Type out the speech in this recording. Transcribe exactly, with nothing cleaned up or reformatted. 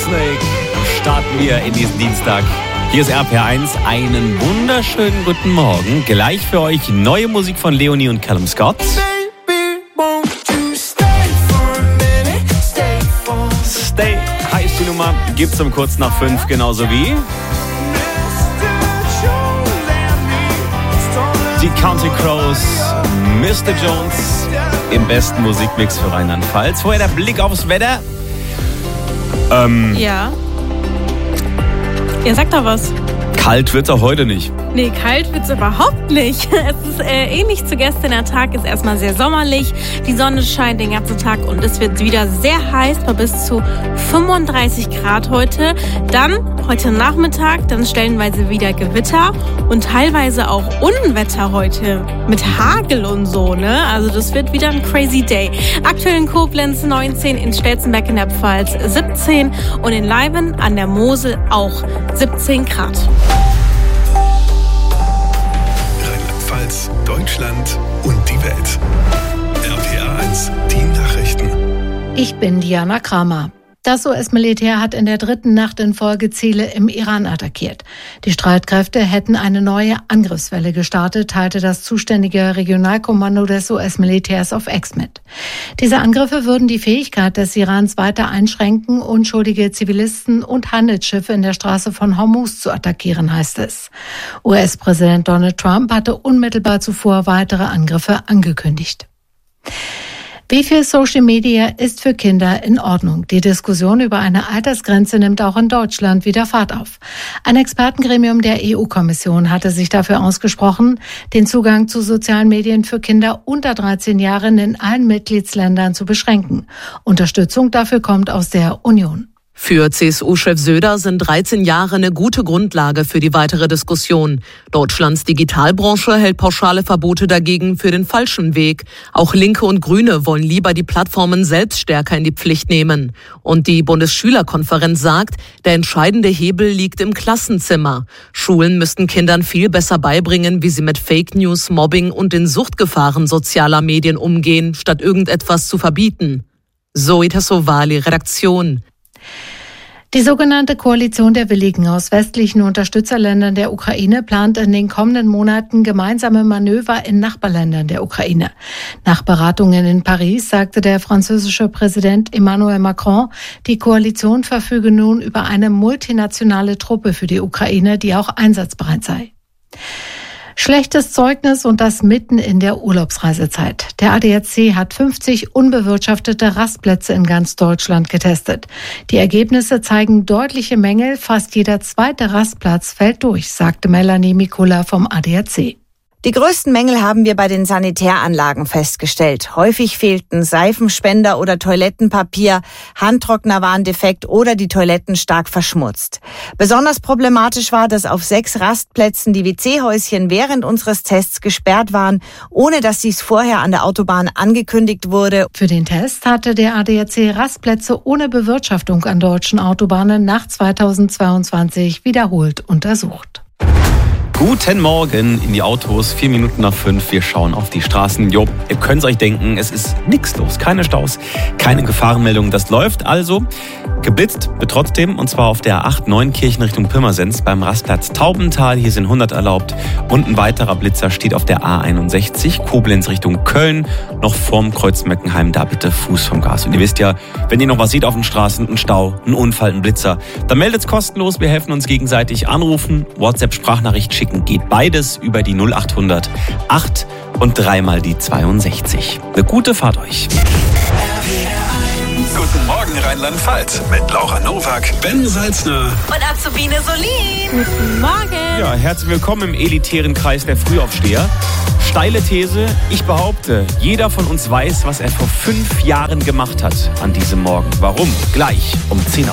Whitesnake starten wir in diesen Dienstag. Hier ist R P R eins. Einen wunderschönen guten Morgen. Gleich für euch neue Musik von Leonie und Callum Scott. Stay heißt die Nummer. Gibt's um kurz nach fünf, genauso wie die Counting Crows, Mister Jones im besten Musikmix für Rheinland-Pfalz. Vorher der Blick aufs Wetter. Ähm, ja. Ja, sag doch was. Kalt wird's auch heute nicht. Nee, kalt wird's überhaupt nicht. Es ist äh, ähnlich zu gestern. Der Tag ist erstmal sehr sommerlich. Die Sonne scheint den ganzen Tag und es wird wieder sehr heiß, bei bis zu fünfunddreißig Grad heute. Dann heute Nachmittag, dann stellenweise wieder Gewitter und teilweise auch Unwetter heute mit Hagel und so, ne? Also das wird wieder ein crazy day. Aktuell in Koblenz neunzehn, in Stelzenberg in der Pfalz siebzehn und in Leiben an der Mosel auch siebzehn Grad. Rheinland-Pfalz, Deutschland und die Welt. R P R eins, die Nachrichten. Ich bin Diana Kramer. Das U S-Militär hat in der dritten Nacht in Folge Ziele im Iran attackiert. Die Streitkräfte hätten eine neue Angriffswelle gestartet, teilte das zuständige Regionalkommando des U S-Militärs auf X mit. Diese Angriffe würden die Fähigkeit des Irans weiter einschränken, unschuldige Zivilisten und Handelsschiffe in der Straße von Hormuz zu attackieren, heißt es. U S-Präsident Donald Trump hatte unmittelbar zuvor weitere Angriffe angekündigt. Wie viel Social Media ist für Kinder in Ordnung? Die Diskussion über eine Altersgrenze nimmt auch in Deutschland wieder Fahrt auf. Ein Expertengremium der E U-Kommission hatte sich dafür ausgesprochen, den Zugang zu sozialen Medien für Kinder unter dreizehn Jahren in allen Mitgliedsländern zu beschränken. Unterstützung dafür kommt aus der Union. Für C S U-Chef Söder sind dreizehn Jahre eine gute Grundlage für die weitere Diskussion. Deutschlands Digitalbranche hält pauschale Verbote dagegen für den falschen Weg. Auch Linke und Grüne wollen lieber die Plattformen selbst stärker in die Pflicht nehmen. Und die Bundesschülerkonferenz sagt, der entscheidende Hebel liegt im Klassenzimmer. Schulen müssten Kindern viel besser beibringen, wie sie mit Fake News, Mobbing und den Suchtgefahren sozialer Medien umgehen, statt irgendetwas zu verbieten. Zoe Tassovali, Redaktion. Die sogenannte Koalition der Willigen aus westlichen Unterstützerländern der Ukraine plant in den kommenden Monaten gemeinsame Manöver in Nachbarländern der Ukraine. Nach Beratungen in Paris sagte der französische Präsident Emmanuel Macron, die Koalition verfüge nun über eine multinationale Truppe für die Ukraine, die auch einsatzbereit sei. Schlechtes Zeugnis und das mitten in der Urlaubsreisezeit. Der A D A C hat fünfzig unbewirtschaftete Rastplätze in ganz Deutschland getestet. Die Ergebnisse zeigen deutliche Mängel. Fast jeder zweite Rastplatz fällt durch, sagte Melanie Mikula vom A D A C. Die größten Mängel haben wir bei den Sanitäranlagen festgestellt. Häufig fehlten Seifenspender oder Toilettenpapier, Handtrockner waren defekt oder die Toiletten stark verschmutzt. Besonders problematisch war, dass auf sechs Rastplätzen die W C-Häuschen während unseres Tests gesperrt waren, ohne dass dies vorher an der Autobahn angekündigt wurde. Für den Test hatte der A D A C Rastplätze ohne Bewirtschaftung an deutschen Autobahnen nach zweitausendzweiundzwanzig wiederholt untersucht. Guten Morgen in die Autos, vier Minuten nach fünf. Wir schauen auf die Straßen. Jo, ihr könnt euch denken, es ist nichts los, keine Staus, keine Gefahrenmeldung. Das läuft also. Geblitzt wird trotzdem, und zwar auf der acht neun Kirchen Richtung Pirmasens beim Rastplatz Taubental. Hier sind hundert erlaubt und ein weiterer Blitzer steht auf der A einundsechzig Koblenz Richtung Köln. Noch vorm Kreuz Meckenheim, da bitte Fuß vom Gas. Und ihr wisst ja, wenn ihr noch was seht auf den Straßen, ein Stau, ein Unfall, ein Blitzer, dann meldet's kostenlos. Wir helfen uns gegenseitig. Anrufen, WhatsApp-Sprachnachricht schicken, geht beides über die null acht hundert acht und dreimal die zweiundsechzig. Eine gute Fahrt euch. Guten Morgen Rheinland-Pfalz mit Laura Nowak, Ben Salzner Und Azubine Solin. Guten Morgen. Ja, herzlich willkommen im elitären Kreis der Frühaufsteher. Steile These, ich behaupte, jeder von uns weiß, was er vor fünf Jahren gemacht hat an diesem Morgen. Warum? Gleich um zehn Uhr.